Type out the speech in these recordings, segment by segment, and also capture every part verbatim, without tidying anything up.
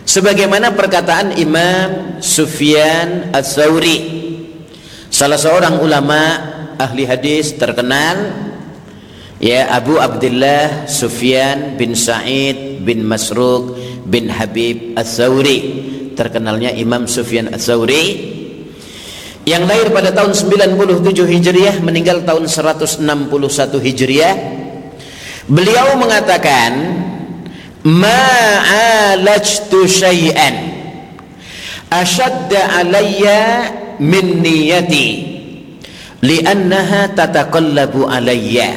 Sebagaimana perkataan Imam Sufyan Ats-Tsauri, salah seorang ulama ahli hadis terkenal, ya, Abu Abdullah Sufyan bin Sa'id bin Masruq bin Habib Ats-Tsauri, terkenalnya Imam Sufyan Ats-Tsauri, yang lahir pada tahun sembilan puluh tujuh Hijriah, meninggal tahun seratus enam puluh satu Hijriah. Beliau mengatakan, ma'alajtu syai'an ashadda alayya min niyati li'annaha tataqallabu alayya.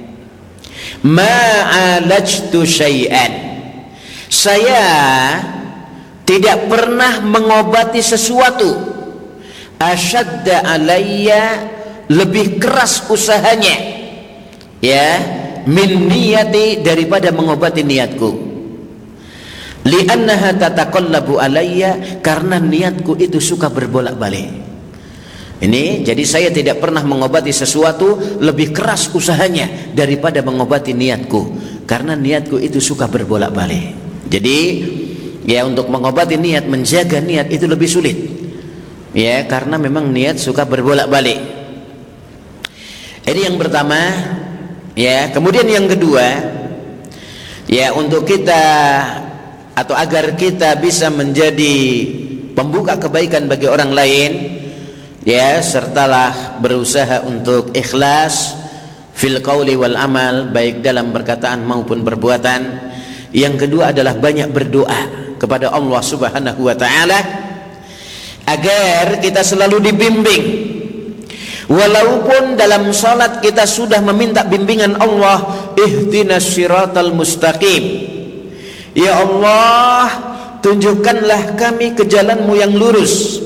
Ma'alajtu syai'an, saya tidak pernah mengobati sesuatu, ashadda alayya, lebih keras usahanya, ya, min niyati, daripada mengobati niatku. Li'annaha tataqallabu alayya, karena niatku itu suka berbolak-balik. Ini jadi saya tidak pernah mengobati sesuatu lebih keras usahanya daripada mengobati niatku, karena niatku itu suka berbolak-balik. Jadi ya, untuk mengobati niat, menjaga niat itu lebih sulit, ya, karena memang niat suka berbolak-balik. Ini yang pertama, ya. Kemudian yang kedua, ya, untuk kita atau agar kita bisa menjadi pembuka kebaikan bagi orang lain, ya, sertalah berusaha untuk ikhlas fil qauli wal amal, baik dalam perkataan maupun perbuatan. Yang kedua adalah banyak berdoa kepada Allah Subhanahu wa taala agar kita selalu dibimbing. Walaupun dalam salat kita sudah meminta bimbingan Allah, ihdinas siratal mustaqim, ya Allah, tunjukkanlah kami ke jalanmu yang lurus.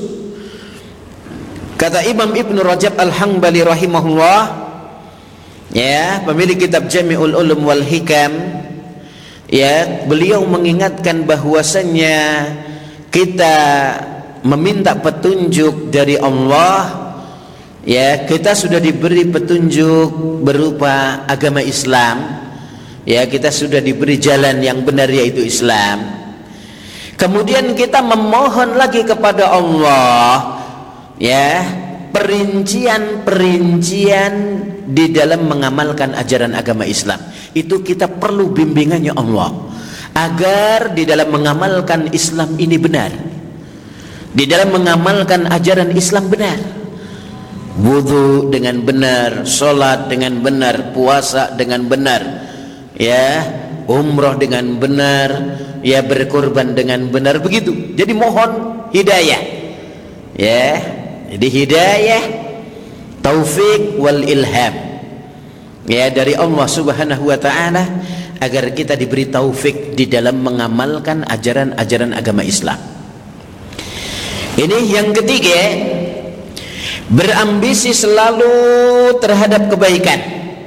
Kata Imam Ibnu Rajab Al-Hanbali rahimahullah, ya, pemilik kitab Jami'ul Ulum wal Hikam, ya, beliau mengingatkan bahwasannya kita meminta petunjuk dari Allah, ya, kita sudah diberi petunjuk berupa agama Islam, ya, kita sudah diberi jalan yang benar, yaitu Islam. Kemudian kita memohon lagi kepada Allah, ya, perincian-perincian di dalam mengamalkan ajaran agama Islam. Itu kita perlu bimbingannya Allah agar di dalam mengamalkan Islam ini benar, di dalam mengamalkan ajaran Islam benar. Wudu dengan benar, sholat dengan benar, puasa dengan benar, ya, umroh dengan benar, ya, berkorban dengan benar, begitu. Jadi mohon hidayah, ya, jadi hidayah, taufik wal ilham, ya, dari Allah Subhanahu wa taala agar kita diberi taufik di dalam mengamalkan ajaran-ajaran agama Islam. Ini yang ketiga, berambisi selalu terhadap kebaikan,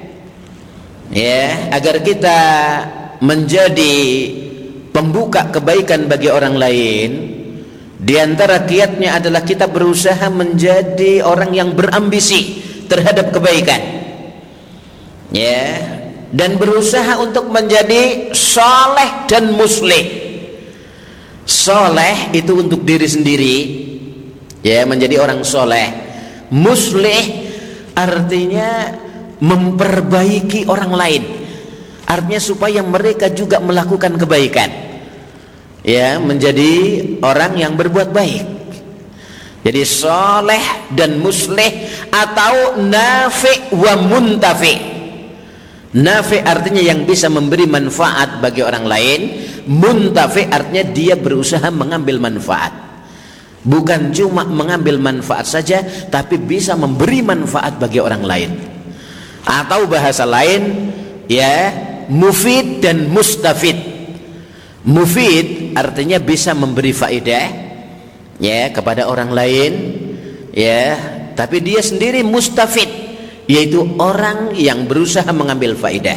ya, agar kita menjadi pembuka kebaikan bagi orang lain. Di antara kiatnya adalah kita berusaha menjadi orang yang berambisi terhadap kebaikan, ya, dan berusaha untuk menjadi soleh dan muslih. Soleh itu untuk diri sendiri, ya, menjadi orang soleh. Muslih artinya memperbaiki orang lain, artinya supaya mereka juga melakukan kebaikan, ya, menjadi orang yang berbuat baik. Jadi soleh dan muslih, atau nafi wa muntafi. Nafi artinya yang bisa memberi manfaat bagi orang lain, muntafi artinya dia berusaha mengambil manfaat. Bukan cuma mengambil manfaat saja, tapi bisa memberi manfaat bagi orang lain. Atau bahasa lain, ya, mufid dan mustafid. Mufid artinya bisa memberi faedah, ya, kepada orang lain, ya, tapi dia sendiri mustafid, yaitu orang yang berusaha mengambil faedah,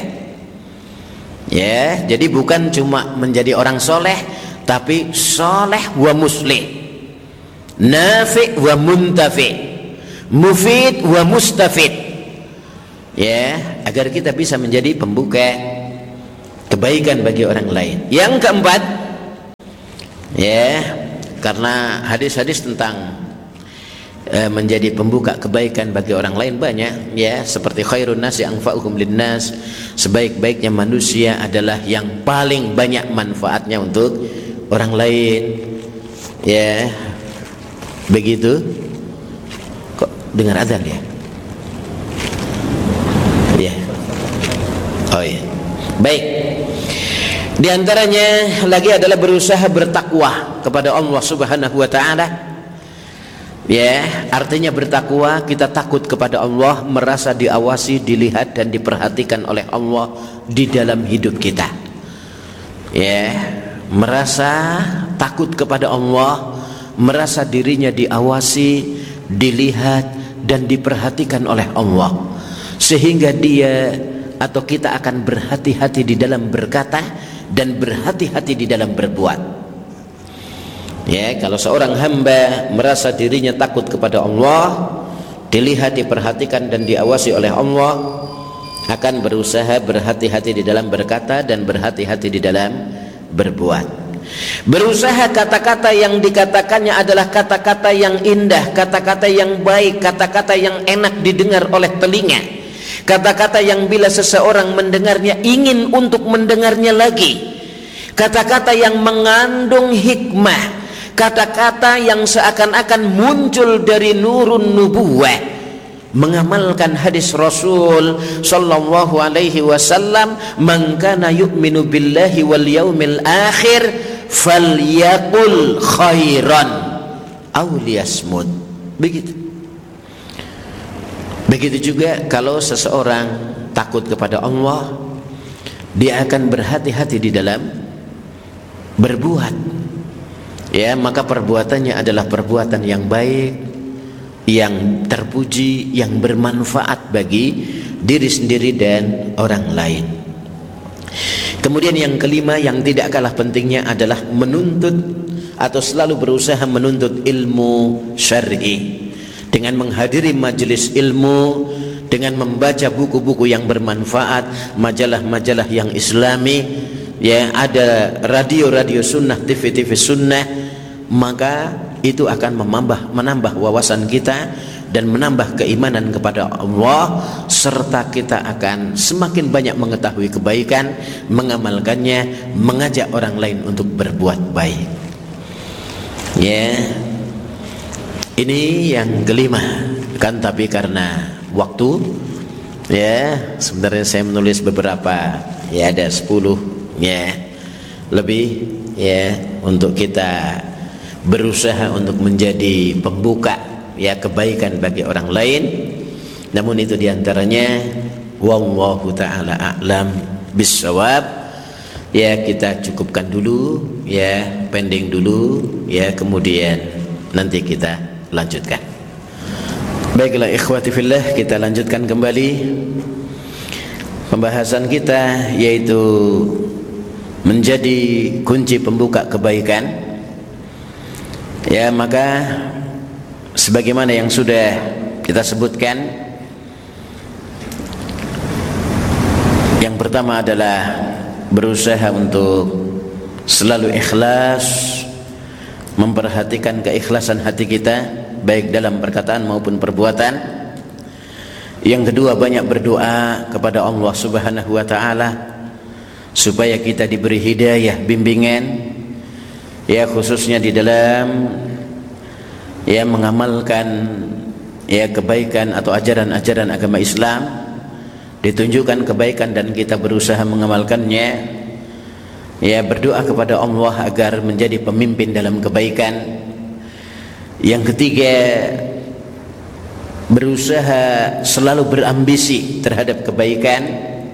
ya. Jadi bukan cuma menjadi orang soleh, tapi soleh wa muslih, nafi wa muntafi, mufid wa mustafid, ya, agar kita bisa menjadi pembuka kebaikan bagi orang lain. Yang keempat, Ya, karena hadis-hadis tentang e, menjadi pembuka kebaikan bagi orang lain banyak, ya, seperti khairun nasi anfa'uhum linnas, sebaik-baiknya manusia adalah yang paling banyak manfaatnya untuk orang lain. Ya, begitu. Kok dengar azan ya? Ya. Oh ya. Baik. Di antaranya lagi adalah berusaha bertakwa kepada Allah Subhanahu wa taala. Ya, artinya bertakwa kita takut kepada Allah, merasa diawasi, dilihat dan diperhatikan oleh Allah di dalam hidup kita. Ya, merasa takut kepada Allah, merasa dirinya diawasi, dilihat dan diperhatikan oleh Allah, sehingga dia atau kita akan berhati-hati di dalam berkata dan berhati-hati di dalam berbuat. Ya, kalau seorang hamba merasa dirinya takut kepada Allah, dilihat, diperhatikan dan diawasi oleh Allah, akan berusaha berhati-hati di dalam berkata dan berhati-hati di dalam berbuat. Berusaha kata-kata yang dikatakannya adalah kata-kata yang indah, kata-kata yang baik, kata-kata yang enak didengar oleh telinga, kata-kata yang bila seseorang mendengarnya ingin untuk mendengarnya lagi, kata-kata yang mengandung hikmah, kata-kata yang seakan-akan muncul dari nurun nubuwah, mengamalkan hadis Rasul sallallahu alaihi wasallam, man kana yu'minu billahi wal yaumil akhir falyaqul khairan aw liyasmut. Begitu. Begitu juga kalau seseorang takut kepada Allah, dia akan berhati-hati di dalam berbuat. Ya, maka perbuatannya adalah perbuatan yang baik, yang terpuji, yang bermanfaat bagi diri sendiri dan orang lain. Kemudian yang kelima yang tidak kalah pentingnya adalah menuntut atau selalu berusaha menuntut ilmu syar'i, dengan menghadiri majelis ilmu, dengan membaca buku-buku yang bermanfaat, majalah-majalah yang islami, ya, ada radio-radio sunnah, T V-T V sunnah, maka itu akan menambah menambah wawasan kita dan menambah keimanan kepada Allah, serta kita akan semakin banyak mengetahui kebaikan, mengamalkannya, mengajak orang lain untuk berbuat baik. Ya, ini yang kelima kan, tapi karena waktu, ya, sebenarnya saya menulis beberapa, ya ada sepuluh, ya, lebih, ya, untuk kita berusaha untuk menjadi pembuka, ya, kebaikan bagi orang lain. Namun itu diantaranya wallahu ta'ala a'lam bissawab. Ya, kita cukupkan dulu, ya, pending dulu, ya, kemudian nanti kita lanjutkan. Baiklah ikhwati fillah, kita lanjutkan kembali pembahasan kita, yaitu menjadi kunci pembuka kebaikan. Ya, maka sebagaimana yang sudah kita sebutkan, yang pertama adalah berusaha untuk selalu ikhlas, memperhatikan keikhlasan hati kita baik dalam perkataan maupun perbuatan. Yang kedua, banyak berdoa kepada Allah Subhanahu wa taala supaya kita diberi hidayah, bimbingan, ya, khususnya di dalam, ya, mengamalkan, ya, kebaikan atau ajaran-ajaran agama Islam, ditunjukkan kebaikan dan kita berusaha mengamalkannya. Ya, berdoa kepada Allah agar menjadi pemimpin dalam kebaikan. Yang ketiga, berusaha selalu berambisi terhadap kebaikan,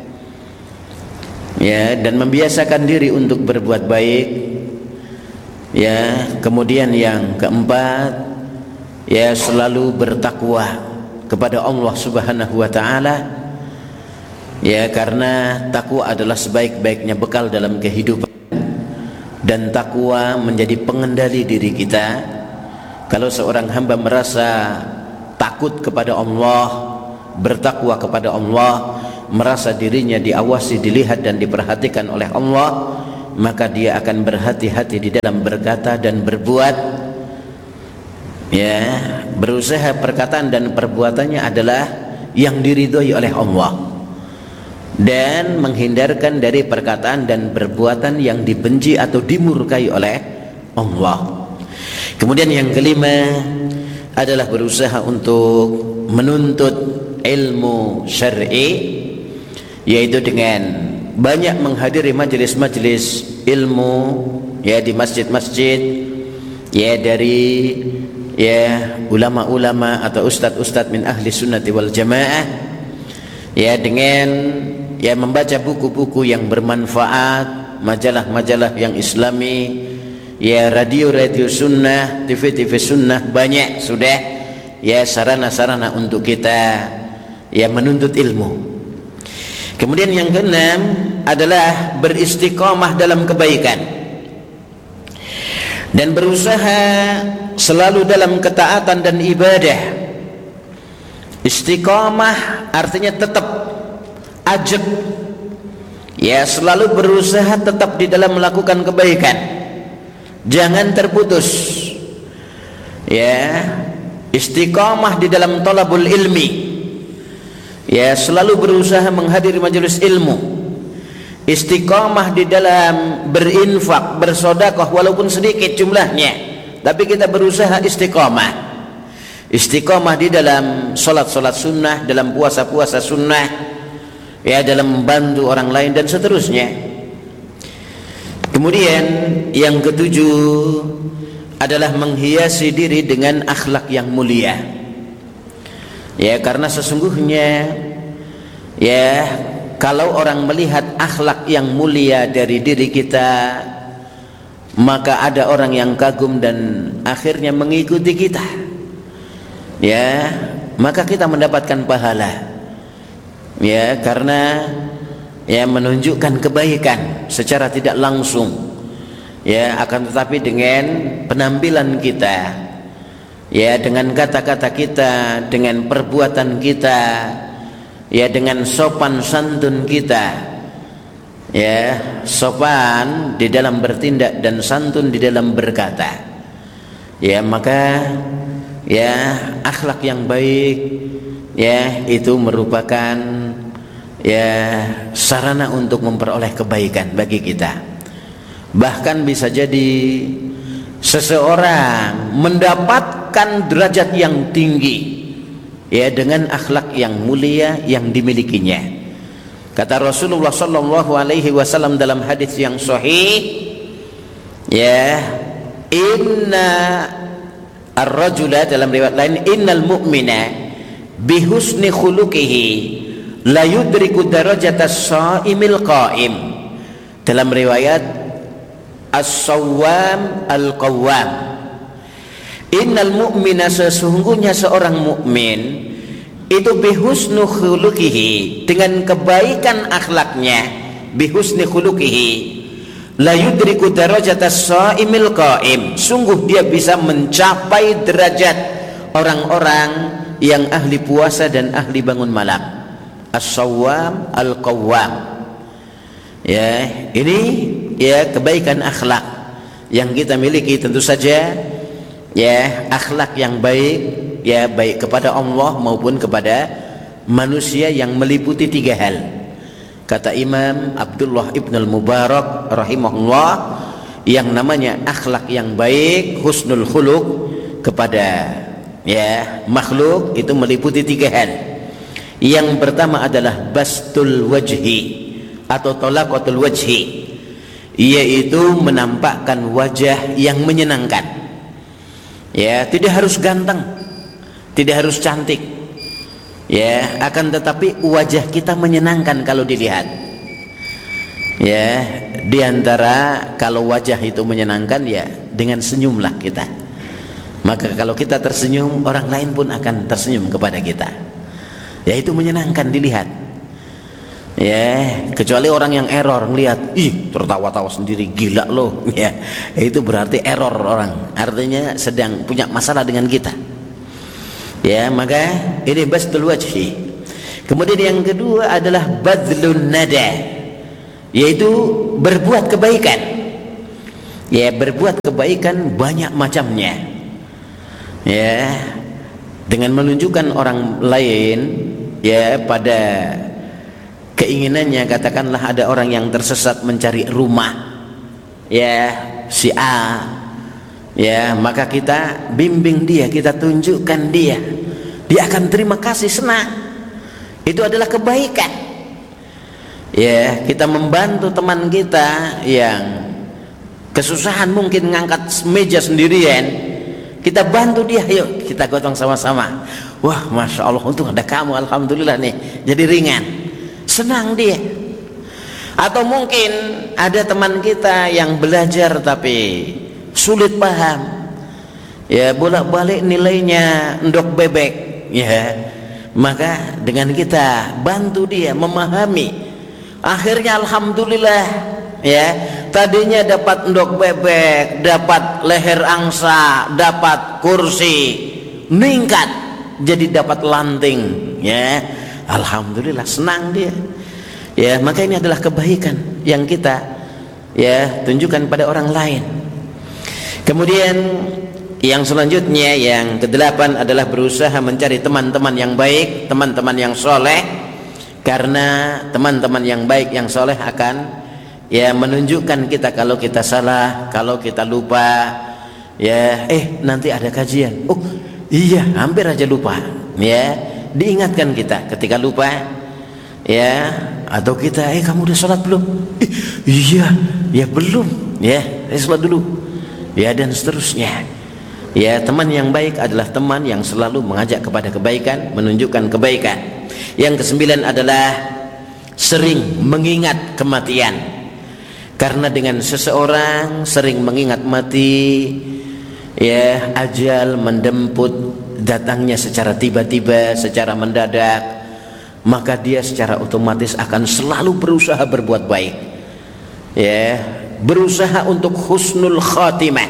ya, dan membiasakan diri untuk berbuat baik. Ya, kemudian yang keempat, ya, selalu bertakwa kepada Allah Subhanahu wa taala. Ya, karena takwa adalah sebaik-baiknya bekal dalam kehidupan, dan takwa menjadi pengendali diri kita. Kalau seorang hamba merasa takut kepada Allah, bertakwa kepada Allah, merasa dirinya diawasi, dilihat dan diperhatikan oleh Allah, maka dia akan berhati-hati di dalam berkata dan berbuat. Ya, berusaha perkataan dan perbuatannya adalah yang diridhoi oleh Allah, dan menghindarkan dari perkataan dan perbuatan yang dibenci atau dimurkai oleh Allah. Kemudian yang kelima adalah berusaha untuk menuntut ilmu syar'i, yaitu dengan banyak menghadiri majelis-majelis ilmu, ya, di masjid-masjid, ya, dari ya ulama-ulama atau ustadz-ustadz min ahli sunnati wal jamaah, ya, dengan ya membaca buku-buku yang bermanfaat, majalah-majalah yang islami, ya, radio-radio sunnah, T V-T V sunnah, banyak sudah ya sarana-sarana untuk kita ya menuntut ilmu. Kemudian yang keenam adalah beristiqomah dalam kebaikan dan berusaha selalu dalam ketaatan dan ibadah. Istiqomah artinya tetap ajak, ya, selalu berusaha tetap di dalam melakukan kebaikan, jangan terputus, ya. Istiqomah di dalam talabul ilmi, ya, selalu berusaha menghadiri majelis ilmu. Istiqomah di dalam berinfak, bersedekah walaupun sedikit jumlahnya, tapi kita berusaha istiqomah. Istiqomah di dalam solat-solat sunnah, dalam puasa-puasa sunnah, ya, dalam membantu orang lain dan seterusnya. Kemudian yang ketujuh adalah menghiasi diri dengan akhlak yang mulia, ya, karena sesungguhnya ya kalau orang melihat akhlak yang mulia dari diri kita, maka ada orang yang kagum dan akhirnya mengikuti kita, ya, maka kita mendapatkan pahala, ya, karena ya menunjukkan kebaikan secara tidak langsung, ya, akan tetapi dengan penampilan kita, ya, dengan kata-kata kita, dengan perbuatan kita, ya, dengan sopan santun kita, ya, sopan di dalam bertindak dan santun di dalam berkata, ya, maka ya akhlak yang baik, ya, itu merupakan ya sarana untuk memperoleh kebaikan bagi kita. Bahkan bisa jadi seseorang mendapatkan derajat yang tinggi, ya, dengan akhlak yang mulia yang dimilikinya. Kata Rasulullah sallallahu alaihi wasallam dalam hadis yang sahih, ya, inna ar-rajula, dalam riwayat lain, innal mu'mina bihusni khuluqihi la yudriku darajatas shaimil qaim. Dalam riwayat as-sawwam al-qawwam, innal mu'mina, sesungguhnya seorang mukmin itu bihusnu khuluqihi, dengan kebaikan akhlaknya, bihusni khuluqihi la yudriku darajatas shaimil qaim, sungguh dia bisa mencapai derajat orang-orang yang ahli puasa dan ahli bangun malam. As-sawwam al-qawwam, ya, ini ya kebaikan akhlak yang kita miliki. Tentu saja ya akhlak yang baik, ya, baik kepada Allah maupun kepada manusia, yang meliputi tiga hal. Kata Imam Abdullah ibn al-Mubarak rahimahullah, yang namanya akhlak yang baik, husnul khuluq kepada ya makhluk, itu meliputi tiga hal. Yang pertama adalah bastul wajhi atau talaqatul wajhi, yaitu menampakkan wajah yang menyenangkan, ya, tidak harus ganteng, tidak harus cantik, ya, akan tetapi wajah kita menyenangkan kalau dilihat, ya. Diantara kalau wajah itu menyenangkan, ya, dengan senyumlah kita, maka kalau kita tersenyum, orang lain pun akan tersenyum kepada kita, ya, itu menyenangkan dilihat, ya. Kecuali orang yang error, melihat, ih, tertawa-tawa sendiri, gila loh, ya, itu berarti error orang, artinya sedang punya masalah dengan kita, ya. Maka ini bastul wajhi. Kemudian yang kedua adalah badlun nada, yaitu berbuat kebaikan. Ya, berbuat kebaikan banyak macamnya. Ya, dengan menunjukkan orang lain ya pada keinginannya, katakanlah ada orang yang tersesat mencari rumah ya si A, ya maka kita bimbing dia, kita tunjukkan dia, dia akan terima kasih, senang. Itu adalah kebaikan. Ya, kita membantu teman kita yang kesusahan, mungkin ngangkat meja sendirian, kita bantu dia, yuk kita gotong sama-sama. Wah, masya Allah, untung ada kamu, alhamdulillah nih, jadi ringan, senang dia. Atau mungkin ada teman kita yang belajar tapi sulit paham, ya bolak-balik nilainya endok bebek, ya maka dengan kita bantu dia memahami, akhirnya alhamdulillah, ya tadinya dapat endok bebek, dapat leher angsa, dapat kursi, meningkat jadi dapat lanting, ya alhamdulillah, senang dia. Ya, maka ini adalah kebaikan yang kita ya tunjukkan pada orang lain. Kemudian yang selanjutnya, yang kedelapan adalah berusaha mencari teman-teman yang baik, teman-teman yang soleh, karena teman-teman yang baik, yang soleh akan ya menunjukkan kita kalau kita salah, kalau kita lupa, ya eh nanti ada kajian, oh iya hampir aja lupa, ya diingatkan kita ketika lupa, ya atau kita eh kamu udah sholat belum? Eh, iya ya belum, ya eh, sholat dulu, ya dan seterusnya. Ya, teman yang baik adalah teman yang selalu mengajak kepada kebaikan, menunjukkan kebaikan. Yang kesembilan adalah sering mengingat kematian, karena dengan seseorang sering mengingat mati, ya ajal mendemput datangnya secara tiba-tiba, secara mendadak, maka dia secara otomatis akan selalu berusaha berbuat baik, ya berusaha untuk husnul khatimah.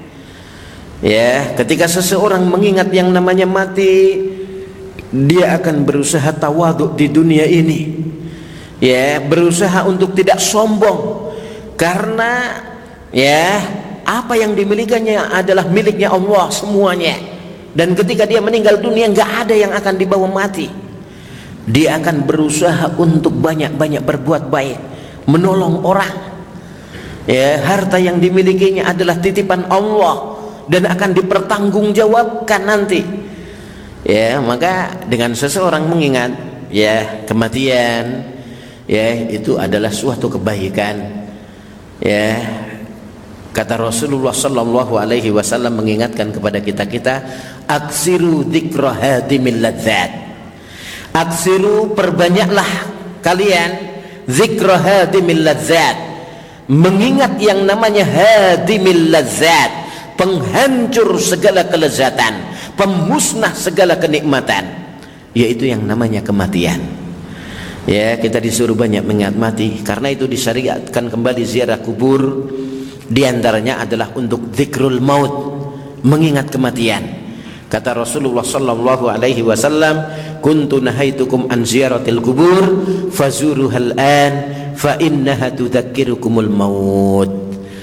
Ya, ketika seseorang mengingat yang namanya mati, dia akan berusaha tawadhu di dunia ini, ya berusaha untuk tidak sombong, karena ya apa yang dimilikannya adalah miliknya Allah semuanya, dan ketika dia meninggal dunia nggak ada yang akan dibawa mati. Dia akan berusaha untuk banyak-banyak berbuat baik, menolong orang. Ya, harta yang dimilikinya adalah titipan Allah dan akan dipertanggungjawabkan nanti. Ya, maka dengan seseorang mengingat ya kematian, ya itu adalah suatu kebaikan. Ya, kata Rasulullah sallallahu alaihi wasallam mengingatkan kepada kita-kita, aksiru dzikra hadimil ladzat. Aksiru, perbanyaklah kalian dzikra hadimil ladzat, mengingat yang namanya hadimil ladzat, penghancur segala kelezatan, pemusnah segala kenikmatan, yaitu yang namanya kematian. Ya, kita disuruh banyak mengingat mati, karena itu disyariatkan kembali ziarah kubur. Di antaranya adalah untuk dzikrul maut, mengingat kematian. Kata Rasulullah sallallahu alaihi wasallam, kuntu nahaitukum an ziyaratil kubur fazuruhal an fa innaha tudzakirukumul maut.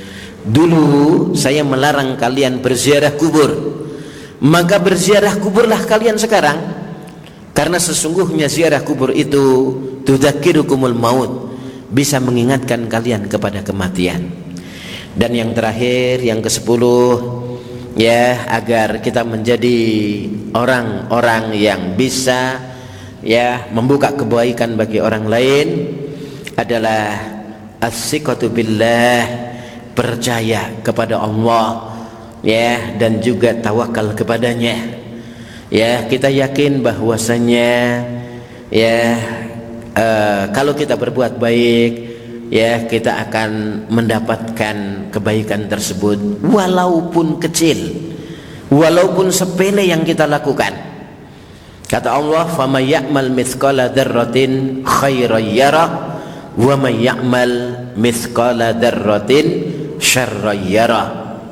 Dulu saya melarang kalian berziarah kubur, maka berziarah kuburlah kalian sekarang, karena sesungguhnya ziarah kubur itu tudzakirukumul maut, bisa mengingatkan kalian kepada kematian. Dan yang terakhir, yang kesepuluh, ya agar kita menjadi orang-orang yang bisa ya membuka kebaikan bagi orang lain, adalah as-siqatu billah, percaya kepada Allah, ya dan juga tawakal kepadanya. Ya, kita yakin bahwasanya ya uh, kalau kita berbuat baik, ya kita akan mendapatkan kebaikan tersebut, walaupun kecil, walaupun sepele yang kita lakukan. Kata Allah, faman ya'mal mithqala dzarratin khairan yarah wa man ya'mal mithqala dzarratin syarran yarah.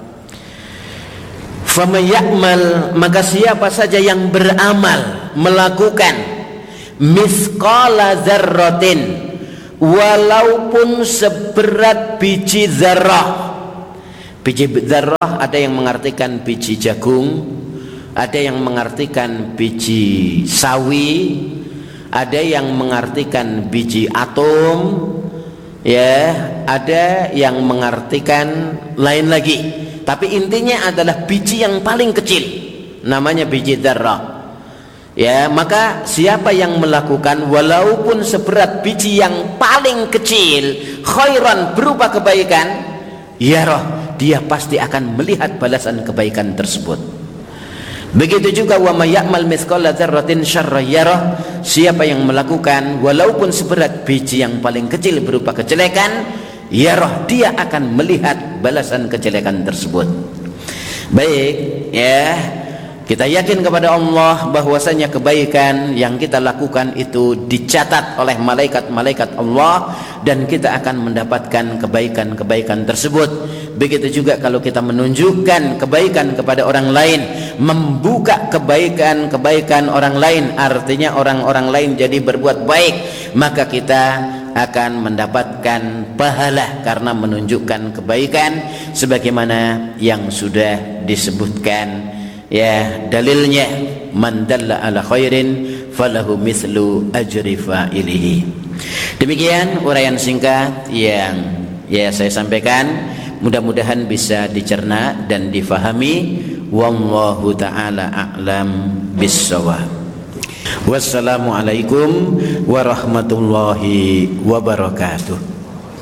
Faman ya'mal, maka siapa saja yang beramal, melakukan mithqala dzarratin, walaupun seberat biji dzarrah. Biji dzarrah ada yang mengartikan biji jagung, ada yang mengartikan biji sawi, ada yang mengartikan biji atom, ya, ada yang mengartikan lain lagi. Tapi intinya adalah biji yang paling kecil, namanya biji dzarrah. Ya, maka siapa yang melakukan walaupun seberat biji yang paling kecil, khairan, berupa kebaikan, yarah, dia pasti akan melihat balasan kebaikan tersebut. Begitu juga wa may ya'mal mithqala dzarratin syarran yarah, siapa yang melakukan walaupun seberat biji yang paling kecil berupa kejelekan, yarah, dia akan melihat balasan kejelekan tersebut. Baik, ya, kita yakin kepada Allah bahwasanya kebaikan yang kita lakukan itu dicatat oleh malaikat-malaikat Allah, dan kita akan mendapatkan kebaikan-kebaikan tersebut. Begitu juga kalau kita menunjukkan kebaikan kepada orang lain, membuka kebaikan-kebaikan orang lain, artinya orang-orang lain jadi berbuat baik, maka kita akan mendapatkan pahala karena menunjukkan kebaikan sebagaimana yang sudah disebutkan. Ya, dalilnya man dalla ala khairin falahu mithlu ajri fa'ilihi. Demikian uraian singkat yang ya saya sampaikan, mudah-mudahan bisa dicerna dan difahami. Wallahu ta'ala a'lam bissawab. Wassalamualaikum warahmatullahi wabarakatuh.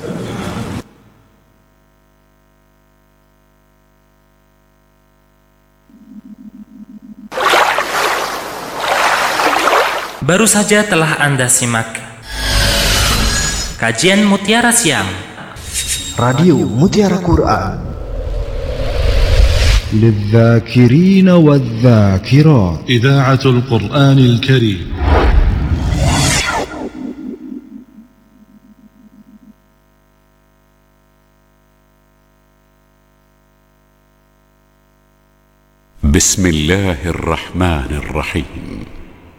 Baru saja telah Anda simak kajian Mutiara Siang Radio Mutiara Quran للذاكرين والذاكرات إذاعة القرآن الكريم. بسم الله الرحمن الرحيم.